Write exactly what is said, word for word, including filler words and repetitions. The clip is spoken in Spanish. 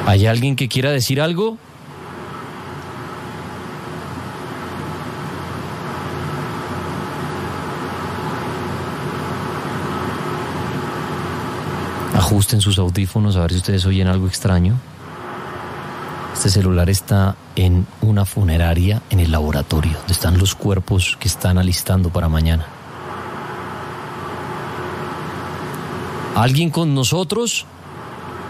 ¿Hay alguien que quiera decir algo? Ajusten sus audífonos a ver si ustedes oyen algo extraño. Este celular está en una funeraria en el laboratorio, donde están los cuerpos que están alistando para mañana. ¿Alguien con nosotros?